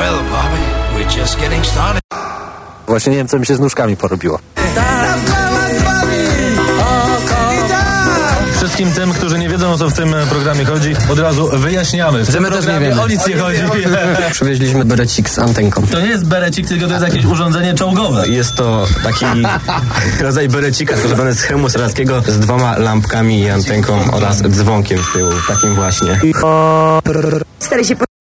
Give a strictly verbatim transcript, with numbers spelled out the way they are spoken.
Well, Bobby, we're just getting started. Właśnie nie wiem, co mi się z nóżkami porobiło. Wszystkim tym, którzy nie wiedzą, o co w tym programie chodzi, od razu wyjaśniamy. W tym my też nie programie wiemy. o nic nie chodzi. Przywieźliśmy berecik z antenką. To nie jest berecik, tylko to jest jakieś urządzenie czołgowe. Jest to taki rodzaj berecika zrobiony z hełmu strzeleckiego z dwoma lampkami i antenką oraz dzwonkiem w tyłu, takim właśnie. Stary się